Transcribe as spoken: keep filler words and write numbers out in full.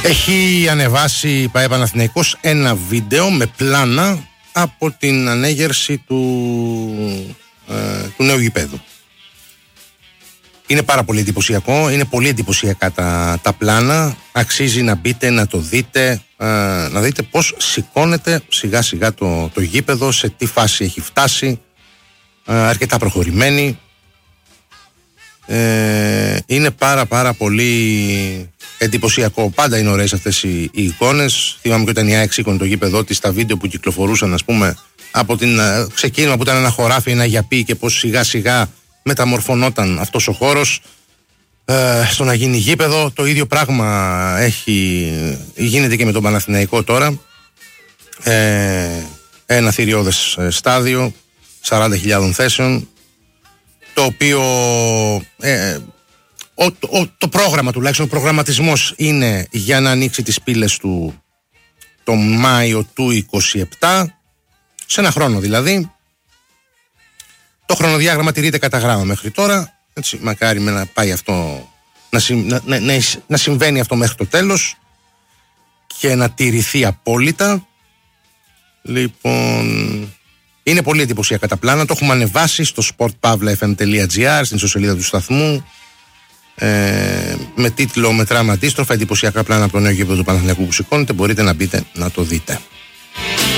Έχει ανεβάσει η ΠΑΕ Παναθηναϊκός ένα βίντεο με πλάνα από την ανέγερση του, ε, του νέου γηπέδου. Είναι πάρα πολύ εντυπωσιακό, είναι πολύ εντυπωσιακά τα, τα πλάνα. Αξίζει να μπείτε, να το δείτε, ε, να δείτε πώς σηκώνεται σιγά σιγά το, το γήπεδο, σε τι φάση έχει φτάσει, ε, αρκετά προχωρημένη. Ε, είναι πάρα πάρα πολύ εντυπωσιακό. Πάντα είναι ωραίες αυτές οι, οι εικόνες. Θυμάμαι και όταν η ΑΕΚ σήκωνε το γήπεδο της, στα βίντεο που κυκλοφορούσαν, ας πούμε, από την uh, ξεκίνημα που ήταν ένα χωράφι, ένα γιαπί, και πως σιγά σιγά μεταμορφωνόταν αυτός ο χώρος uh, στο να γίνει γήπεδο. Το ίδιο πράγμα έχει, γίνεται και με τον Παναθηναϊκό τώρα. Ε, ένα θηριώδες στάδιο σαράντα χιλιάδων θέσεων, το οποίο ε, ο, ο, το πρόγραμμα τουλάχιστον, ο προγραμματισμός είναι για να ανοίξει τις πύλες του το Μάιο του είκοσι επτά, σε ένα χρόνο δηλαδή. Το χρονοδιάγραμμα τηρείται κατά γράμμα μέχρι τώρα, έτσι, μακάρι με να πάει αυτό, να, συμ, να, να, να, να συμβαίνει αυτό μέχρι το τέλος και να τηρηθεί απόλυτα. Λοιπόν, είναι πολύ εντυπωσιακά τα πλάνα. Το έχουμε ανεβάσει στο sport pavla f m τελεία g r, στην ιστοσελίδα του σταθμού, ε, με τίτλο «Μετράμε αντίστροφα, εντυπωσιακά πλάνα από το νέο γήπεδο του Παναθηναϊκού που σηκώνεται». Μπορείτε να μπείτε να το δείτε.